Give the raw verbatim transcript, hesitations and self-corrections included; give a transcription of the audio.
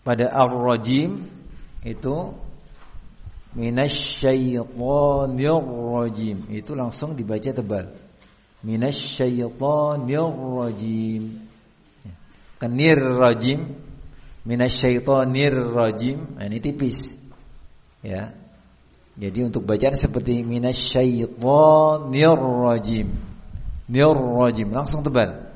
pada ar-rajim itu minasyaitonir rajim, itu langsung dibaca tebal. Minasyaitonir rajim. Kenir rajim, minasyaitonir rajim, nah, ini tipis. Ya. Jadi untuk bacaan seperti minasyaitonir rajim. Nir rajim langsung tebal.